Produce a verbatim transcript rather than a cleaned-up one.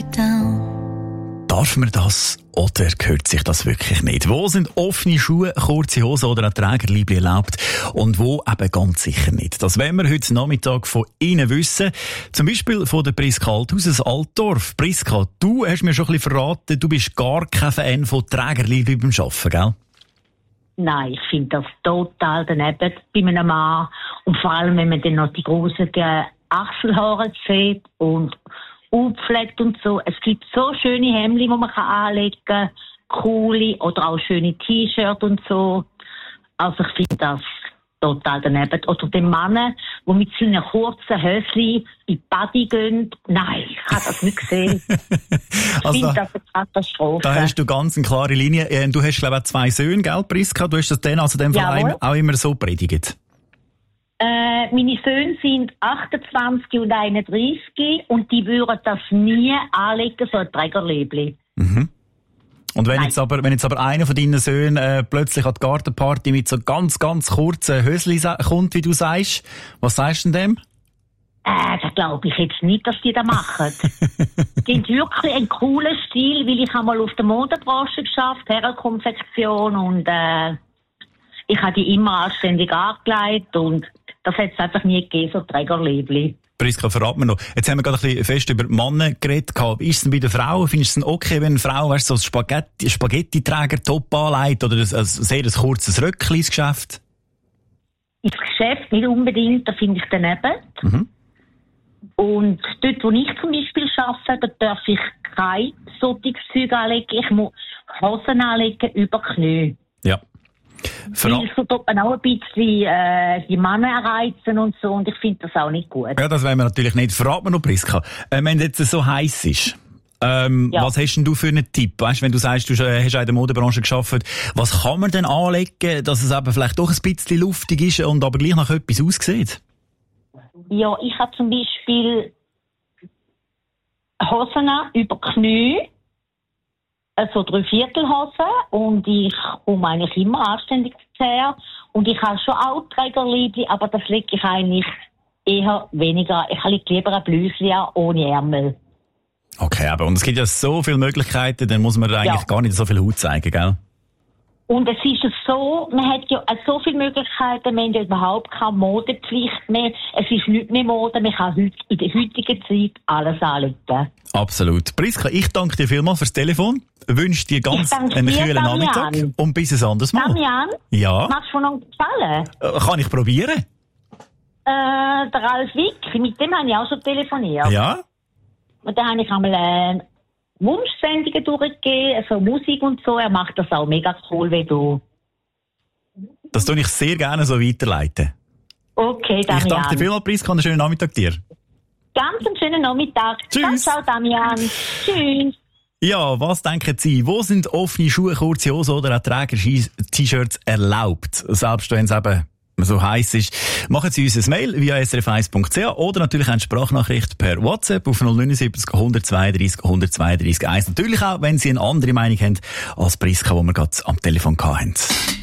upside down. Darf man das oder gehört sich das wirklich nicht? Wo sind offene Schuhe, kurze Hosen oder ein Trägerliebli erlaubt und wo eben ganz sicher nicht? Das wollen wir heute Nachmittag von Ihnen wissen. Zum Beispiel von der Priska Althaus aus Altdorf. Priska, du hast mir schon ein bisschen verraten, du bist gar kein Fan von Trägerliebli beim Arbeiten, gell? Nein, ich finde das total daneben bei einem Mann. Und vor allem, wenn man dann noch die grossen Achselhaare sieht und aufpflegt und so. Es gibt so schöne Hemden, die man anlegen kann, coole oder auch schöne T-Shirts und so. Also ich finde das total daneben. Oder den Mann, der mit seinen kurzen Höschen in die Body gehen. Nein, ich habe das nicht gesehen. Ich also finde da, das eine Katastrophe. Da hast du ganz eine klare Linie. Du hast, glaube ich, zwei Söhne, gell, Priska? Du hast das dann also dem Verein auch immer so predigt? Äh, meine Söhne sind achtundzwanzig und einunddreißig und die würden das nie anlegen, so ein Trägerliebli. Mhm. Und wenn jetzt, aber, wenn jetzt aber einer von deinen Söhnen äh, plötzlich an die Gartenparty mit so ganz, ganz kurzen Hösli kommt, wie du sagst, was sagst du denn dem? Äh, das glaube ich jetzt nicht, dass die das machen. Die haben wirklich einen coolen Stil, weil ich einmal auf der Modebranche geschafft, Herrenkonfektion und äh, ich habe die immer anständig angelegt und das hat es einfach nie gegeben, so Trägerliebli. Priska, verrat mir noch. Jetzt haben wir gerade ein bisschen fest über Männer geredet. Wie ist es denn bei den Frauen? Findest du es denn okay, wenn eine Frau weißt, so ein Spaghetti, Spaghetti-Träger-Top anlegt oder ein, ein sehr ein kurzes Röckchen ins Geschäft? Ins Geschäft nicht unbedingt, da finde ich daneben. Mhm. Und dort, wo ich zum Beispiel arbeite, da darf ich kein solches Zeug anlegen. Ich muss Hosen anlegen über Knie. Ja. Weil so tut man auch ein bisschen äh, die Männer reizen und so und ich finde das auch nicht gut. Ja, das wollen wir natürlich nicht. Verrat mir noch, Priska, äh, wenn es jetzt so heiß ist, ähm, ja. was hast denn du für einen Tipp? Weißt, wenn du sagst, du hast auch in der Modebranche gearbeitet, was kann man denn anlegen, dass es eben vielleicht doch ein bisschen luftig ist und aber gleich nach etwas aussieht? Ja, ich habe zum Beispiel Hosen über Knie, so Dreiviertelhosen und ich komme eigentlich immer anständig her und ich habe schon auch Trägerliebli, aber das lege ich eigentlich eher weniger. Ich lege lieber ein Blüschen an, ohne Ärmel. Okay, aber und es gibt ja so viele Möglichkeiten, dann muss man eigentlich ja. gar nicht so viel Haut zeigen, gell? Und es ist so, man hat ja so viele Möglichkeiten, man hat ja überhaupt keine Modepflicht mehr. Es ist nicht mehr Mode, man kann in der heutigen Zeit alles anlegen. Absolut. Priska, ich danke dir vielmals fürs Telefon, wünsche dir ganz einen dir, kühlen Damian. Nachmittag und bis ein anderes Mal. Damian, ja? machst du noch gefallen? Äh, kann ich probieren? Äh, der Ralf Wick, mit dem habe ich auch schon telefoniert. Ja? Und da habe ich einmal äh, Wunschsendungen durchgegeben, also Musik und so. Er macht das auch mega cool, wie du. Das tue ich sehr gerne so weiterleiten. Okay, Damian. Ich danke dir vielmals, Priska, einen schönen Nachmittag dir. Ganz einen schönen Nachmittag. Tschüss. Ciao, Damian. Tschüss. Ja, was denken Sie? Wo sind offene Schuhe, kurze Hosen oder auch Träger-T-Shirts erlaubt? Selbst wenn es eben so heiß ist. Machen Sie uns ein Mail via s r f eins punkt c h oder natürlich eine Sprachnachricht per WhatsApp auf null neun sieben null eins zwei drei null zwei drei eins. Natürlich auch, wenn Sie eine andere Meinung haben als Priska, die wir gerade am Telefon hatten.